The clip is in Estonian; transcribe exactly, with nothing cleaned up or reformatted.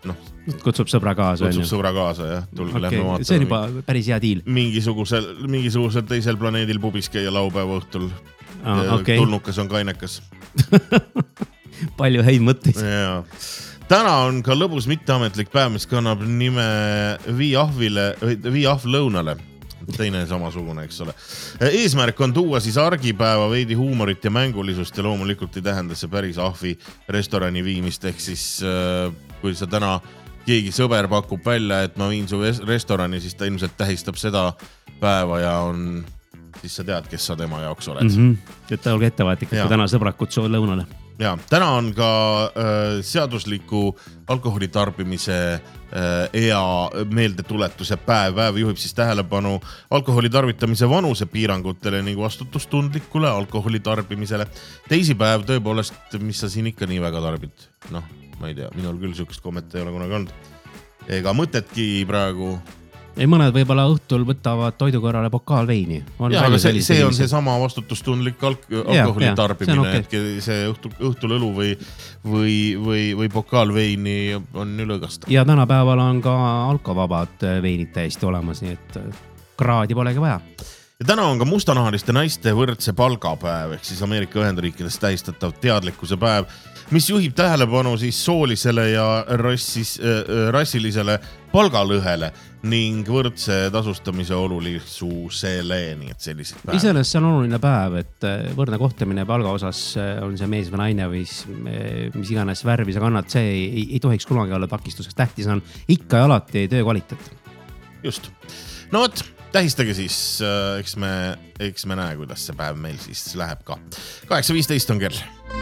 noh, kutsub sõbra kaasa. Kutsub sõbra kaasa, jah. Tulge okay. lähme vaatama. See on juba päris hea diil. Mingisugusel, mingisugusel teisel planeedil pubis käia laupäeva õhtul. Ah, okay. Tulnukas on kainekas. Palju häid mõtteid. Jaa. Täna on ka lõbus mitteametlik päev, mis kannab nime Viahvile, Viahv lõunale. Teine samasugune, eks ole. Eesmärk on tuua siis argipäeva veidi huumorit ja mängulisust ja loomulikult ei tähenda see päris ahvi restorani viimist. Ehk siis kui sa täna keegi sõber pakub välja, et ma viin su restorani, siis ta ilmselt tähistab seda päeva ja on, siis sa tead, kes sa tema jaoks oled. Mm-hmm. Et ta olge ettevaatlik, et täna sõbrak kutsuvad lõunale. Ja, täna on ka äh, seadusliku alkoholi tarbimise äh, ea meeldetuletuse päev. Päev juhib siis tähelepanu alkoholi tarvitamise vanuse piirangutele ning vastutustundlikule alkoholi tarbimisele. Teisipäev tõepoolest, mis sa siin ikka nii väga tarbid? Noh, ma ei tea, minul küll sükest kommet ei ole kunagi olnud. Ega mõtetki praegu... Ei, mõned võibolla õhtul võtavad toidu kõrvale pokaal veini. On ja, aga see, see on see sama vastutustundlik alk alkoholi ja, tarbimine, okay. Et see õhtul, õhtul õlu või, või, või, või pokaal veini on ülõgasta. Ja tänapäeval on ka alkovabad veinid täiesti olemas, nii et kraadi polegi vaja. Ja täna on ka mustanahaliste naiste võrdse palgapäev, ehk siis Ameerika Ühendriikides tähistatav teadlikkuse päev, mis juhib tähelepanu siis soolisele ja rassis, äh, rassilisele palgalõhele ning võrdse tasustamise olulisusele, nii et sellised päev. Iseenesest see on oluline päev, et võrdne kohtamine palga osas on see mees või naine või mis iganes värvi sa kannad, see ei, ei tohiks kunagi olla takistuseks. Tähtis on ikka ja alati töö kvaliteet. Just. No võt, tähistage siis, eks me, eks me näe, kuidas see päev meil siis läheb ka. kaheksa viisteist on kell.